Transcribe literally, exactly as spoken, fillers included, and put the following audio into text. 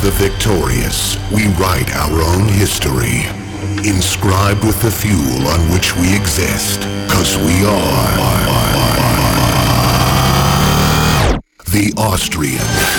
the victorious, we write our own history, inscribed with the fuel on which we exist, 'cause we are the Austrian